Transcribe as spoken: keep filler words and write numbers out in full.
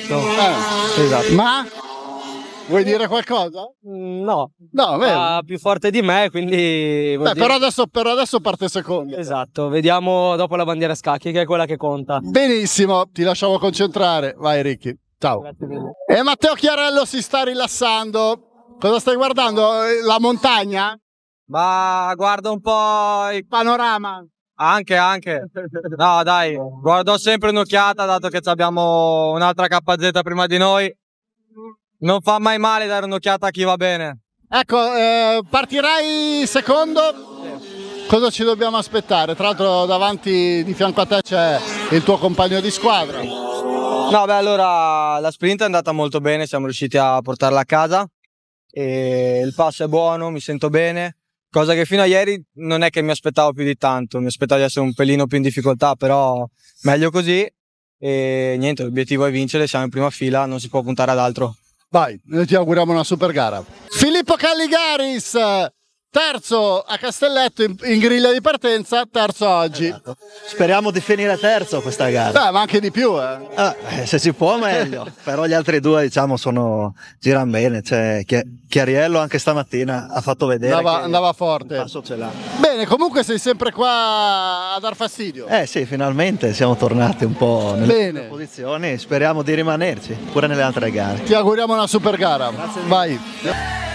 Esatto. Eh. Esatto. Ma vuoi dire qualcosa? Mm, No, No, vero. va più forte di me, quindi... vuol Beh, dire- però adesso, però adesso parte secondo. Esatto, vediamo dopo la bandiera a scacchi, che è quella che conta. Benissimo, ti lasciamo concentrare. Vai Ricky, ciao. Grazie mille. E Matteo Chiarello si sta rilassando. Cosa stai guardando? La montagna? Ma guarda un po' i- Panorama? Anche, anche. No, dai, guardo sempre un'occhiata, dato che abbiamo un'altra K Z prima di noi. Non fa mai male dare un'occhiata a chi va bene. Ecco, eh, partirai secondo? Cosa ci dobbiamo aspettare? Tra l'altro davanti di fianco a te c'è il tuo compagno di squadra. No, beh, allora la sprint è andata molto bene, siamo riusciti a portarla a casa e il passo è buono, mi sento bene, cosa che fino a ieri non è che mi aspettavo più di tanto, mi aspettavo di essere un pelino più in difficoltà, però meglio così e niente, l'obiettivo è vincere, siamo in prima fila, non si può puntare ad altro. Vai, noi ti auguriamo una super gara. Filippo Calligaris, terzo a Castelletto in, in griglia di partenza, terzo oggi. Esatto. Speriamo di finire terzo questa gara. Beh, ma anche di più, eh. Ah, eh, se si può meglio, però gli altri due diciamo sono girano bene, cioè, Chi- Chiariello anche stamattina ha fatto vedere Andava, che andava il forte. passo ce l'ha. Bene, comunque sei sempre qua a dar fastidio. Eh sì, finalmente siamo tornati un po' nelle Bene. posizioni, speriamo di rimanerci pure nelle altre gare. Ti auguriamo una super gara. Vai.